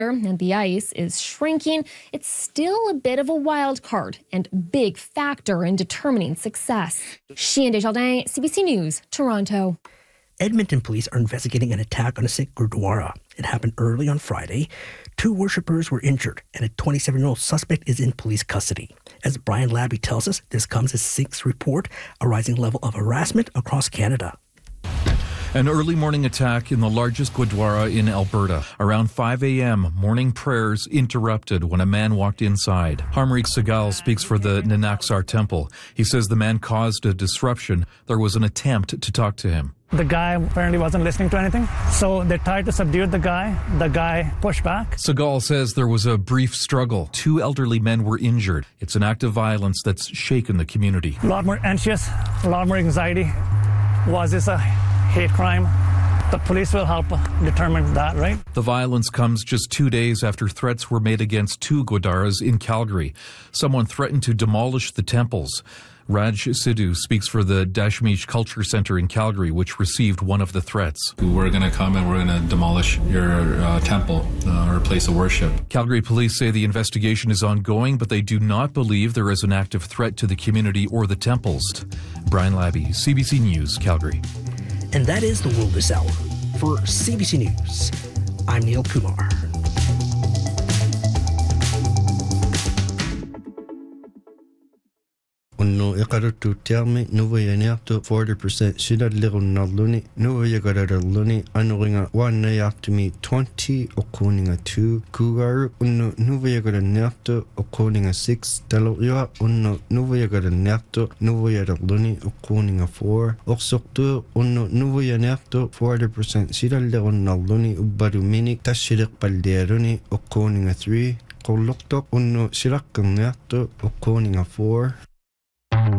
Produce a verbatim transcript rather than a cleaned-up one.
and the ice is shrinking, it's still a bit of a wild card and big factor in determining success. Chien Desjardins, C B C News, Toronto. Edmonton police are investigating an attack on a Sikh Gurdwara. It happened early on Friday. Two worshippers were injured, and a twenty-seven-year-old suspect is in police custody. As Brian Labby tells us, this comes as Sikhs report a rising level of harassment across Canada. An early morning attack in the largest Gurdwara in Alberta. Around five a.m., morning prayers interrupted when a man walked inside. Harmreek Segal speaks for the Nanaksar Temple. He says the man caused a disruption. There was an attempt to talk to him. The guy apparently wasn't listening to anything, so they tried to subdue the guy. The guy pushed back. Segal says there was a brief struggle. Two elderly men were injured. It's an act of violence that's shaken the community. A lot more anxious, a lot more anxiety. Was this a hate crime? The police will help determine that, right? The violence comes just two days after threats were made against two Gurdwaras in Calgary. Someone threatened to demolish the temples. Raj Sidhu speaks for the Dashmish Culture Centre in Calgary, which received one of the threats. We're going to come and we're going to demolish your uh, temple uh, or place of worship. Calgary police say the investigation is ongoing, but they do not believe there is an active threat to the community or the temples. Brian Labby, C B C News, Calgary. And that is the world this hour. For C B C News, I'm Neil Kumar. Onno iqaratu tiarmi nuvayanertu forty percent shidadlirunarluni nuvayagararluni anuringa wanayartumi twenty okoninga two kugaru onno nuvayagaranertu okoninga six daloriwa onno nuvayagaranertu nuvayadarluni okoninga four orsoktu onno nuvayanertu forty percent shidadlirunarluni ubbarumini tashidiqpaldiaruni okoninga three Koloktok onno shirakkannertu okoninga four